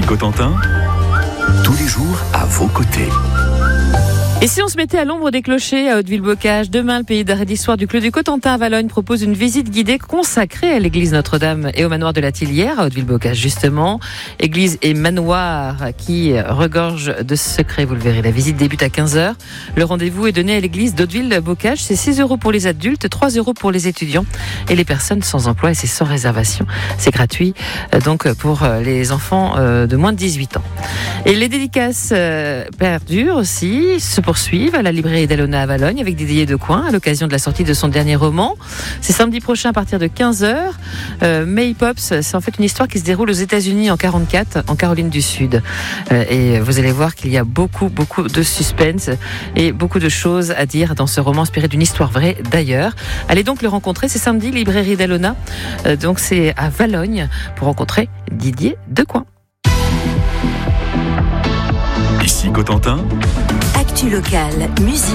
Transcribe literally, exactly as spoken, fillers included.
Cotentin, tous les jours à vos côtés. Et si on se mettait à l'ombre des clochers à Hauteville-Bocage? Demain, le pays d'art et d'histoire du Clos du Cotentin à Valognes propose une visite guidée consacrée à l'église Notre-Dame et au manoir de la Tillière à Hauteville-Bocage justement. Église et manoir qui regorge de secrets, vous le verrez. La visite débute à quinze heures. Le rendez-vous est donné à l'église d'Hauteville-Bocage. C'est six euros pour les adultes, trois euros pour les étudiants et les personnes sans emploi, et c'est sans réservation. C'est gratuit donc pour les enfants de moins de dix-huit ans. Et les dédicaces perdurent aussi, se poursuivent à la librairie d'Alona à Valognes avec Didier Decoing à l'occasion de la sortie de son dernier roman. C'est samedi prochain à partir de quinze heures. Euh, May Pops, c'est en fait une histoire qui se déroule aux États-Unis en quarante-quatre, en Caroline du Sud. Euh, et vous allez voir qu'il y a beaucoup, beaucoup de suspense et beaucoup de choses à dire dans ce roman inspiré d'une histoire vraie d'ailleurs. Allez donc le rencontrer, c'est samedi, librairie d'Alona. Euh, donc c'est à Valognes pour rencontrer Didier Decoing. Ici Cotentin, Actu locale, musique